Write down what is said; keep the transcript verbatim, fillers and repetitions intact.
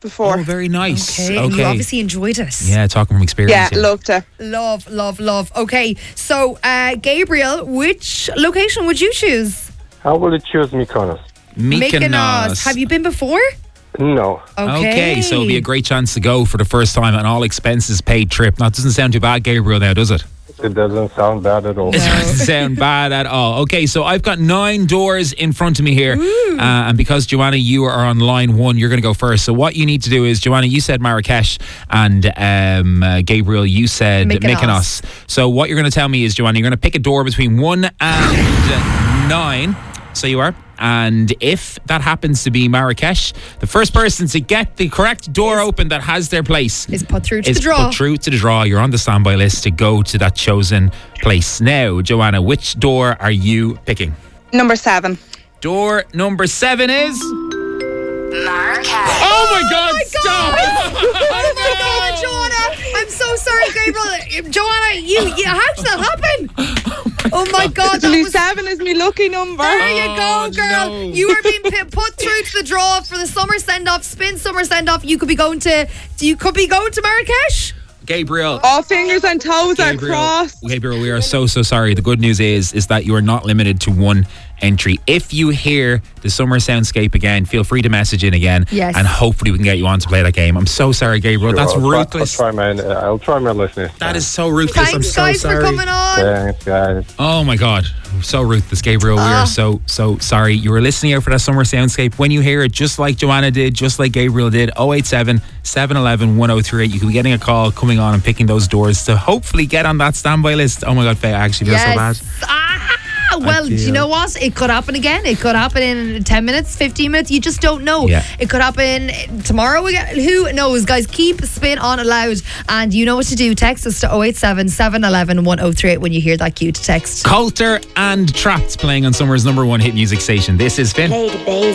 before. Oh, very nice. Okay, Okay. you obviously enjoyed it. Yeah, talking from experience. Yeah, here. loved it. Love, love, love. Okay, so uh, Gabriel, which location would you choose? I will choose Mykonos. Mykonos. Have you been before? No. Okay. Okay, so it'll be a great chance to go for the first time, an all expenses paid trip. That doesn't sound too bad, Gabriel, now, does it? It doesn't sound bad at all. It doesn't sound bad at all. Okay, so I've got nine doors in front of me here. Uh, and because, Joanna, you are on line one, you're going to go first. So what you need to do is, Joanna, you said Marrakesh, and um, uh, Gabriel, you said Mykonos. Mykonos. So what you're going to tell me is, Joanna, you're going to pick a door between one and nine. So you are. And if that happens to be Marrakesh, the first person to get the correct door open that has their place Is put through to is the draw. put through to the draw. You're on the standby list to go to that chosen place. Now, Joanna, which door are you picking? Number seven. Door number seven is... Marrakesh. Oh my God, my stop! Oh my God, Joanna! I'm so sorry, Gabriel. Joanna, you, you how did that happen? Oh my God, that Actually, was... seven is my lucky number. There you Oh, go, girl. no. You are being pi- put through to the draw for the summer send-off, spin summer send-off. You could be going to, you could be going to Marrakesh. Gabriel. All fingers and toes are Gabriel, crossed. Gabriel, we are so, so sorry. The good news is is that you are not limited to one entry. If you hear the summer soundscape again, feel free to message in again. Yes. And hopefully we can get you on to play that game. I'm so sorry, Gabriel. Sure, That's I'll try- ruthless. I'll try my, uh, I'll try my listeners. That is so ruthless. I'm Thanks, so guys, sorry. for coming on. Thanks, guys. Oh my God, so ruthless, Gabriel. We Ah. are so, so sorry. You were listening out for that summer soundscape. When you hear it, just like Joanna did, just like Gabriel did, oh eight seven, seven one one, one oh three eight. You could be getting a call coming on and picking those doors to hopefully get on that standby list. Oh my God, Faye, I actually feel so bad. Ah, well, do you feel- know what? It could happen again. It could happen in ten minutes, fifteen minutes. You just don't know. Yeah. It could happen tomorrow again. Who knows, guys? Keep spin on aloud. And you know what to do. Text us to oh eight seven, seven one one, one oh three eight when you hear that cue to text. Coulter and Trapped playing on Summer's number one hit music station. This is Finn. Play the bass.